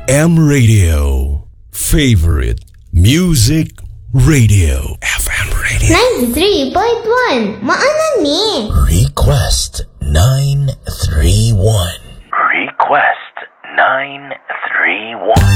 FM Radio. Favorite Music Radio. FM Radio. 93.1. Maanan ni. Request 931. Request 931.